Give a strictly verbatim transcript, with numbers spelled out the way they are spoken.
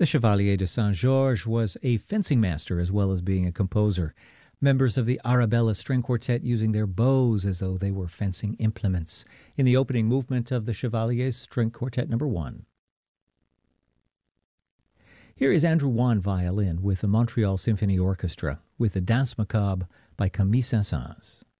The Chevalier de Saint-Georges was a fencing master as well as being a composer. Members of the Arabella String Quartet using their bows as though they were fencing implements in the opening movement of the Chevalier's String Quartet number one. Here is Andrew Wan violin with the Montreal Symphony Orchestra with the Danse Macabre by Camille Saint-Saëns.